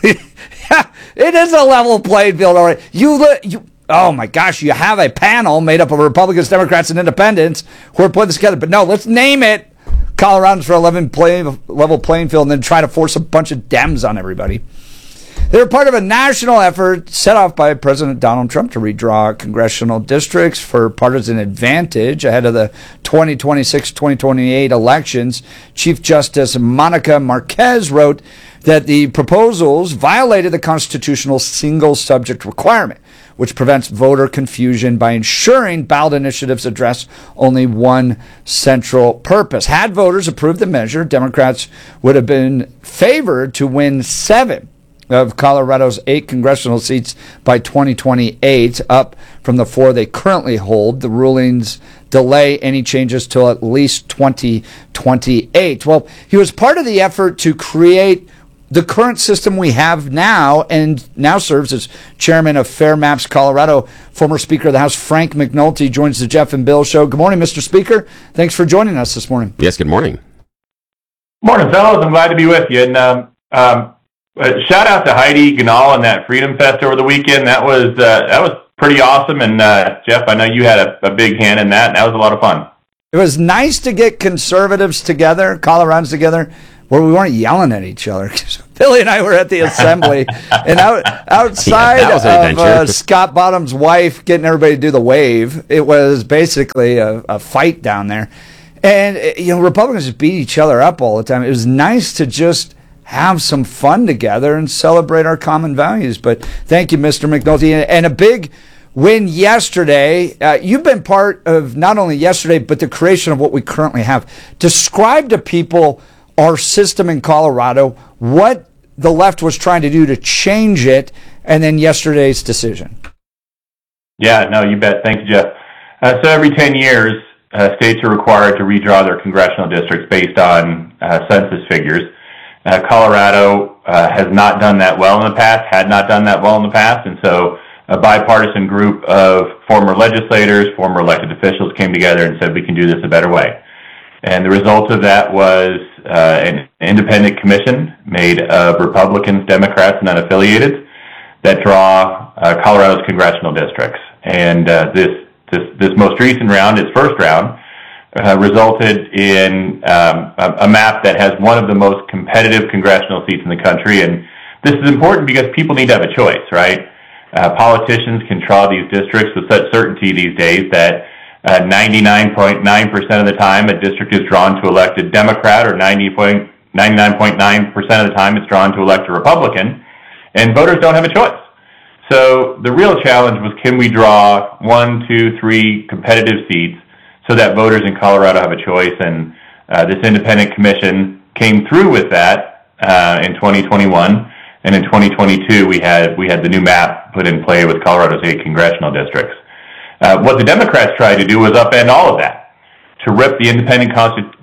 It is a level playing field, all right. Oh my gosh, you have a panel made up of Republicans, Democrats, and Independents who are putting this together. But no, let's name it Coloradans for level playing field and then try to force a bunch of Dems on everybody. They're part of a national effort set off by President Donald Trump to redraw congressional districts for partisan advantage ahead of the 2026-2028 elections. Chief Justice Monica Marquez wrote that the proposals violated the constitutional single subject requirement, which prevents voter confusion by ensuring ballot initiatives address only one central purpose. Had voters approved the measure, Democrats would have been favored to win 7 of Colorado's 8 congressional seats by 2028, up from the 4 they currently hold. The rulings delay any changes till at least 2028. Well, he was part of the effort to create the current system we have now, and now serves as chairman of Fair Maps Colorado. Former Speaker of the House Frank McNulty joins the Jeff and Bill Show. Good morning, Mr. Speaker. Thanks for joining us this morning. Yes, good morning. Morning, fellas. I'm glad to be with you. And shout out to Heidi Ganal and that Freedom Fest over the weekend. That was pretty awesome. And Jeff, I know you had a big hand in that. And that was a lot of fun. It was nice to get conservatives together, Coloradans together, where we weren't yelling at each other. Billy and I were at the assembly, and outside of Scott Bottom's wife getting everybody to do the wave, it was basically a fight down there. And, Republicans just beat each other up all the time. It was nice to just have some fun together and celebrate our common values. But thank you, Mr. McNulty. And a big win yesterday. You've been part of not only yesterday, but the creation of what we currently have. Describe to people our system in Colorado, what the left was trying to do to change it, and then yesterday's decision. Yeah, no, you bet. Thanks, Jeff. So every 10 years, states are required to redraw their congressional districts based on census figures. Colorado has not done that well in the past, had not done that well in the past, and so a bipartisan group of former legislators, former elected officials came together and said, we can do this a better way. And the result of that was an independent commission made of Republicans, Democrats, and unaffiliated that draw Colorado's congressional districts. And this most recent round, its first round, resulted in a map that has one of the most competitive congressional seats in the country. And this is important because people need to have a choice, right? Politicians can draw these districts with such certainty these days that 99.9% of the time a district is drawn to elect a Democrat, or 99.9% of the time it's drawn to elect a Republican, and voters don't have a choice. So the real challenge was, can we draw 1, 2, 3 competitive seats so that voters in Colorado have a choice? And this independent commission came through with that in 2021, and in 2022 we had the new map put in play with Colorado's 8 congressional districts. What the Democrats tried to do was upend all of that, to rip the independent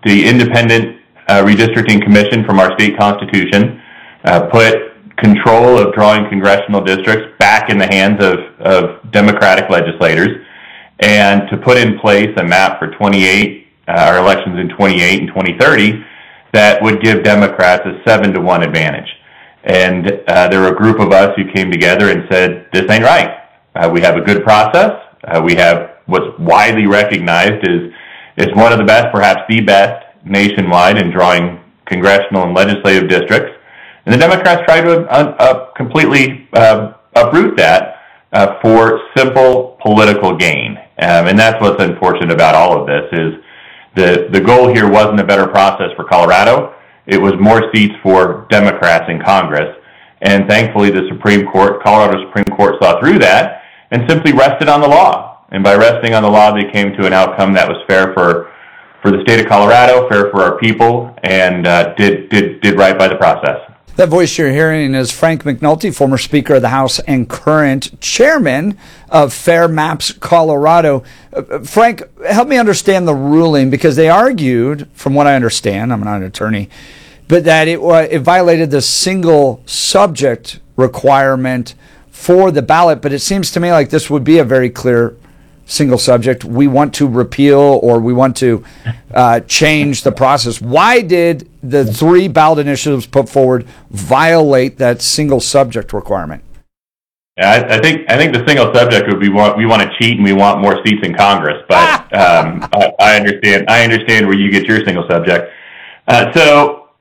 redistricting commission from our state constitution, put control of drawing congressional districts back in the hands of Democratic legislators, and to put in place a map for our elections in 28 and 2030 that would give Democrats a 7-to-1 advantage. And there were a group of us who came together and said, this ain't right. We have a good process. We have what's widely recognized as one of the best, perhaps the best, nationwide in drawing congressional and legislative districts. And the Democrats tried to completely uproot that for simple political gain. And that's what's unfortunate about all of this, is the goal here wasn't a better process for Colorado. It was more seats for Democrats in Congress. And thankfully, Colorado Supreme Court saw through that and simply rested on the law. And by resting on the law, they came to an outcome that was fair for the state of Colorado, fair for our people, and did right by the process. That voice you're hearing is Frank McNulty, former Speaker of the House and current chairman of Fair Maps Colorado. Frank, help me understand the ruling, because they argued, from what I understand, I'm not an attorney, but that it violated the single subject requirement for the ballot. But it seems to me like this would be a very clear single subject. We want to repeal, or we want to change the process. Why did the 3 ballot initiatives put forward violate that single subject requirement? Yeah, I think the single subject would be we want to cheat and we want more seats in Congress. But I understand where you get your single subject. So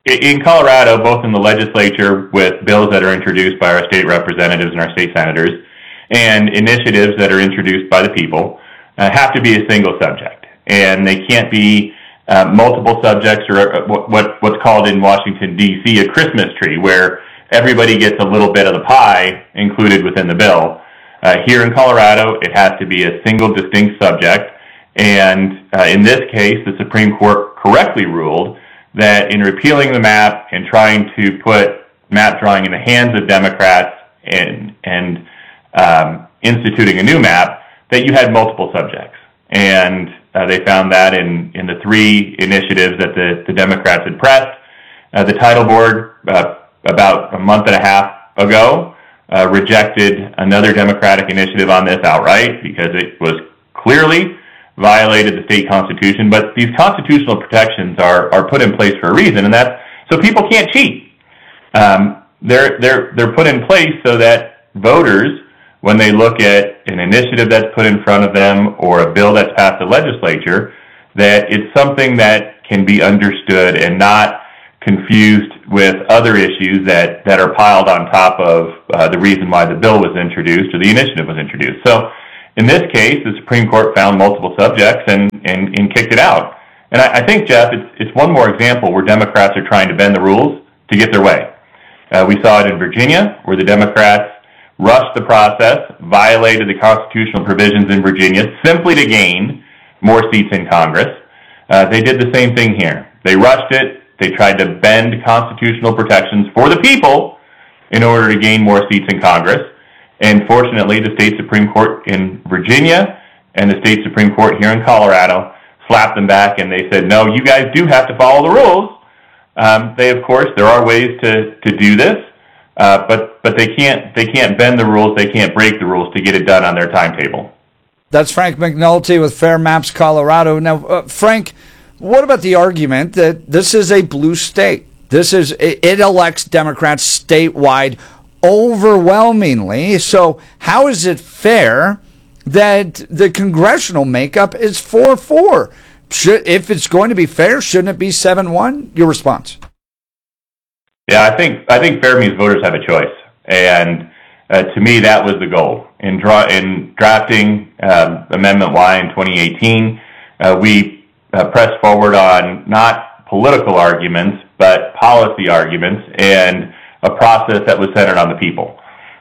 in Colorado, both in the legislature with bills that are introduced by our state representatives and our state senators, and initiatives that are introduced by the people, have to be a single subject. And they can't be multiple subjects, or what's called in Washington, D.C., a Christmas tree, where everybody gets a little bit of the pie included within the bill. Here in Colorado, it has to be a single distinct subject. And in this case, the Supreme Court correctly ruled that in repealing the map and trying to put map drawing in the hands of Democrats and instituting a new map, that you had multiple subjects. And they found that in the three initiatives that the Democrats had pressed. The title board, about a month and a half ago, rejected another Democratic initiative on this outright because it was clearly violated the state constitution. But these constitutional protections are put in place for a reason, and that's so people can't cheat. They're put in place so that voters, when they look at an initiative that's put in front of them or a bill that's passed the legislature, that it's something that can be understood and not confused with other issues that are piled on top of the reason why the bill was introduced or the initiative was introduced. So in this case, the Supreme Court found multiple subjects and kicked it out. And I think, Jeff, it's one more example where Democrats are trying to bend the rules to get their way. We saw it in Virginia, where the Democrats rushed the process, violated the constitutional provisions in Virginia simply to gain more seats in Congress. They did the same thing here. They rushed it. They tried to bend constitutional protections for the people in order to gain more seats in Congress. And fortunately, the state Supreme Court in Virginia and the state Supreme Court here in Colorado slapped them back, and they said, no, you guys do have to follow the rules. Of course, there are ways to do this, but they can't bend the rules, they can't break the rules to get it done on their timetable. That's Frank McNulty with Fair Maps Colorado. Now, Frank, what about the argument that this is a blue state? It elects Democrats statewide overwhelmingly. So how is it fair that the congressional makeup is 4-4? If it's going to be fair, shouldn't it be 7-1? Your response? Yeah, I think fair means voters have a choice, and to me that was the goal in drafting Amendment Y in 2018. We pressed forward on not political arguments but policy arguments and a process that was centered on the people,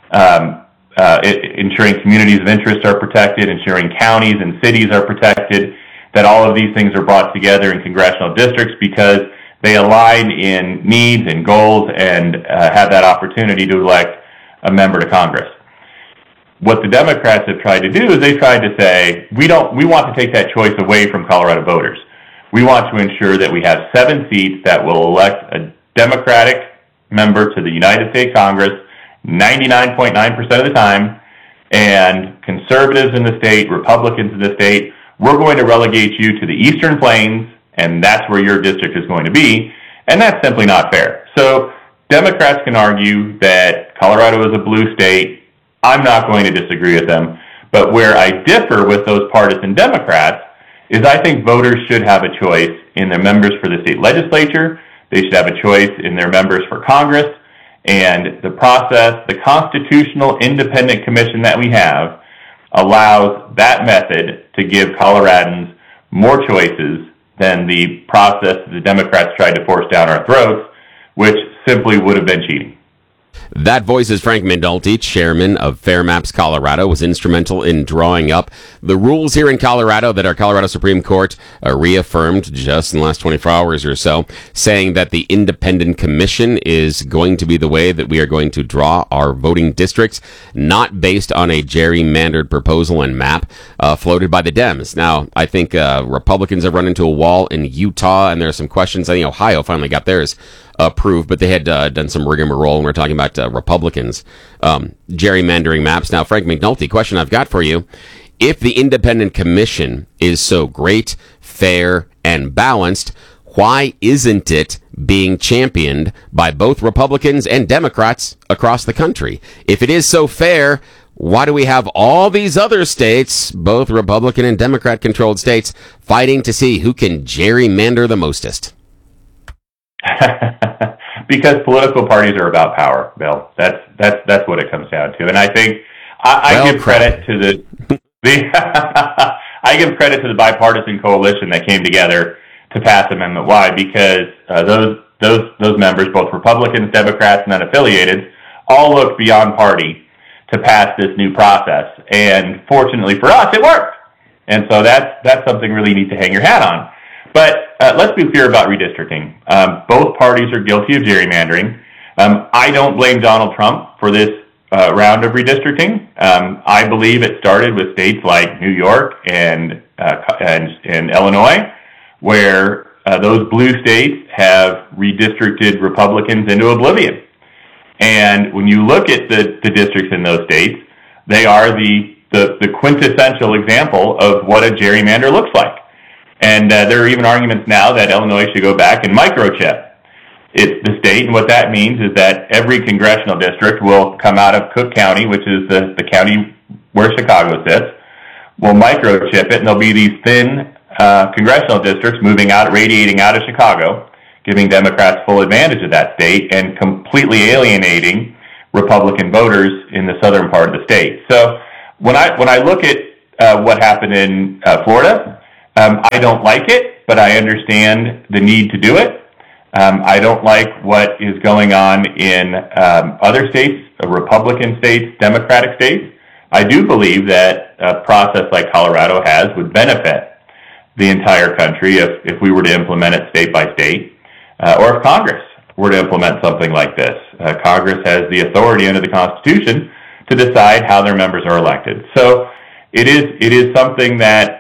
ensuring communities of interest are protected, ensuring counties and cities are protected, that all of these things are brought together in congressional districts because they align in needs and goals and have that opportunity to elect a member to Congress. What the Democrats have tried to do is they tried to say, we want to take that choice away from Colorado voters. We want to ensure that we have 7 seats that will elect a Democratic member to the United States Congress 99.9% of the time, and conservatives in the state, Republicans in the state, we're going to relegate you to the Eastern Plains, and that's where your district is going to be, and that's simply not fair. So Democrats can argue that Colorado is a blue state. I'm not going to disagree with them, but where I differ with those partisan Democrats is I think voters should have a choice in their members for the state legislature. They should have a choice in their members for Congress, and the process, the constitutional independent commission that we have, allows that method to give Coloradans more choices than the process the Democrats tried to force down our throats, which simply would have been cheating. That voice is Frank McNulty, chairman of Fair Maps Colorado, was instrumental in drawing up the rules here in Colorado that our Colorado Supreme Court reaffirmed just in the last 24 hours or so, saying that the independent commission is going to be the way that we are going to draw our voting districts, not based on a gerrymandered proposal and map floated by the Dems. Now, I think Republicans have run into a wall in Utah, and there are some questions. I think Ohio finally got theirs approved, but they had done some rigmarole, and we're talking about Republicans gerrymandering maps. Now, Frank McNulty, question I've got for you. If the independent commission is so great, fair, and balanced, why isn't it being championed by both Republicans and Democrats across the country? If it is so fair, why do we have all these other states, both Republican and Democrat-controlled states, fighting to see who can gerrymander the mostest? Because political parties are about power, Bill. That's what it comes down to. And I think I give credit to the I give credit to the bipartisan coalition that came together to pass Amendment Y, because those members, both Republicans, Democrats, and unaffiliated, all looked beyond party to pass this new process. And fortunately for us, it worked. And so that's something really neat to hang your hat on. But let's be clear about redistricting. Both parties are guilty of gerrymandering. I don't blame Donald Trump for this round of redistricting. I believe it started with states like New York and Illinois, where those blue states have redistricted Republicans into oblivion. And when you look at the districts in those states, they are the quintessential example of what a gerrymander looks like. And there are even arguments now that Illinois should go back and microchip. It's the state, and what that means is that every congressional district will come out of Cook County, which is the county where Chicago sits, will microchip it, and there'll be these thin congressional districts radiating out of Chicago, giving Democrats full advantage of that state and completely alienating Republican voters in the southern part of the state. So when I look at what happened in Florida, I don't like it, but I understand the need to do it. I don't like what is going on in other states, Republican states, Democratic states. I do believe that a process like Colorado has would benefit the entire country if we were to implement it state by state, or if Congress were to implement something like this. Congress has the authority under the Constitution to decide how their members are elected. So it is something that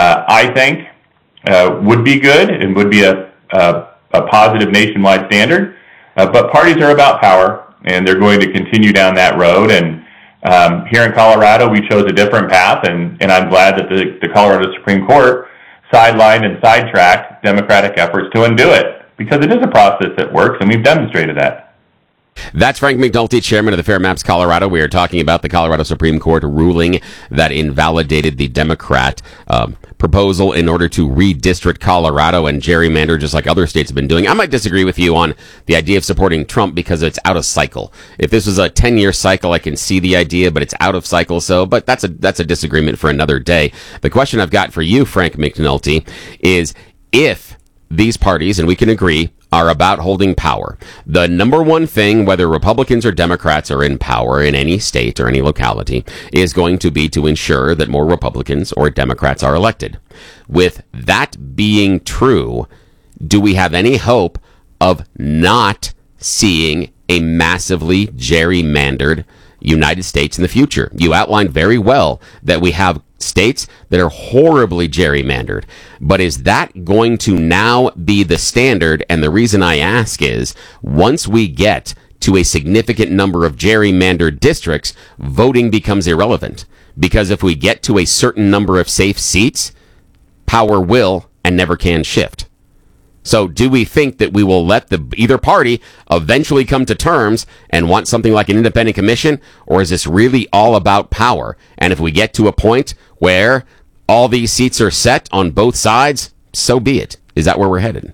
I think would be good and would be a positive nationwide standard. But parties are about power, and they're going to continue down that road. And here in Colorado, we chose a different path, and I'm glad that the Colorado Supreme Court sidelined and sidetracked Democratic efforts to undo it, because it is a process that works, and we've demonstrated that. That's Frank McNulty, chairman of the Fair Maps Colorado. We are talking about the Colorado Supreme Court ruling that invalidated the Democrat proposal in order to redistrict Colorado and gerrymander just like other states have been doing. I might disagree with you on the idea of supporting Trump because it's out of cycle. If this was a 10-year cycle, I can see the idea, but it's out of cycle. But that's a disagreement for another day. The question I've got for you, Frank McNulty, is if these parties, and we can agree, are about holding power. The number one thing, whether Republicans or Democrats are in power in any state or any locality, is going to be to ensure that more Republicans or Democrats are elected. With that being true, do we have any hope of not seeing a massively gerrymandered United States in the future? You outlined very well that we have states that are horribly gerrymandered. But is that going to now be the standard? And the reason I ask is, once we get to a significant number of gerrymandered districts, voting becomes irrelevant. Because if we get to a certain number of safe seats, power will and never can shift. So do we think that we will let either party eventually come to terms and want something like an independent commission, or is this really all about power? And if we get to a point where all these seats are set on both sides, so be it. Is that where we're headed?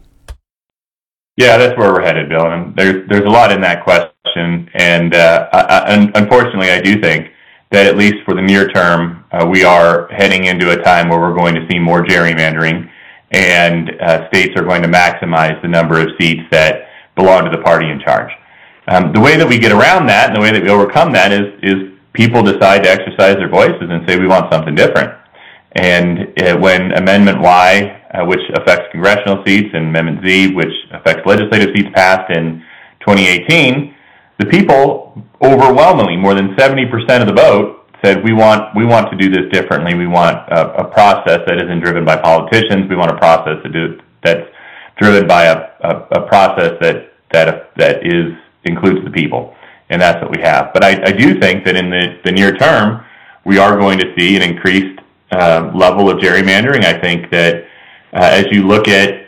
Yeah, that's where we're headed, Bill. And there's a lot in that question. And unfortunately, I do think that at least for the near term, we are heading into a time where we're going to see more gerrymandering, and states are going to maximize the number of seats that belong to the party in charge. The way that we get around that and the way that we overcome that is people decide to exercise their voices and say we want something different. And when Amendment Y, which affects congressional seats, and Amendment Z, which affects legislative seats, passed in 2018, the people overwhelmingly, more than 70% of the vote, said we want to do this differently. We want a process that isn't driven by politicians. We want a process that's driven by a process that includes the people, and that's what we have. But I do think that in the near term, we are going to see an increased level of gerrymandering. I think that as you look at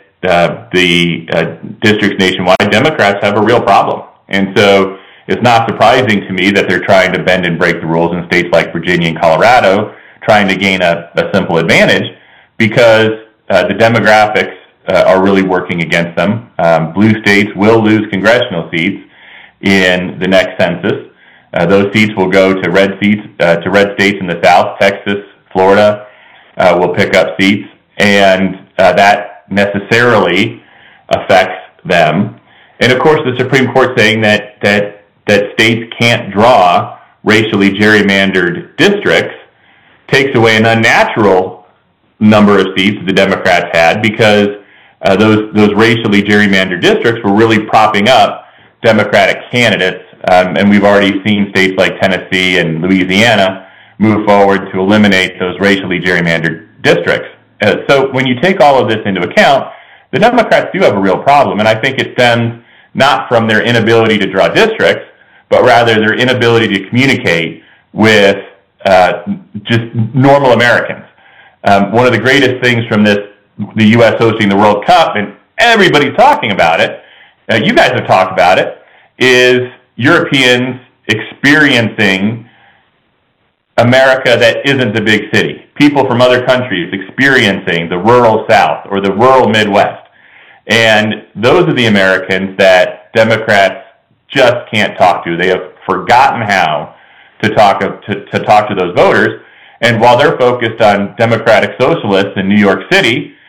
the districts nationwide, Democrats have a real problem, and so it's not surprising to me that they're trying to bend and break the rules in states like Virginia and Colorado, trying to gain a simple advantage, because the demographics are really working against them. Blue states will lose congressional seats in the next census. Those seats will go to red states in the South. Texas, Florida will pick up seats, and that necessarily affects them. And of course, the Supreme Court saying that states can't draw racially gerrymandered districts takes away an unnatural number of seats the Democrats had, because those racially gerrymandered districts were really propping up Democratic candidates, and we've already seen states like Tennessee and Louisiana move forward to eliminate those racially gerrymandered districts. So when you take all of this into account, the Democrats do have a real problem, and I think it stems not from their inability to draw districts, but rather their inability to communicate with just normal Americans. One of the greatest things from the U.S. hosting the World Cup, and everybody's talking about it, you guys have talked about it, is Europeans experiencing America that isn't the big city. People from other countries experiencing the rural South or the rural Midwest. And those are the Americans that Democrats just can't talk to. They have forgotten how to talk to those voters. And while they're focused on Democratic socialists in New York City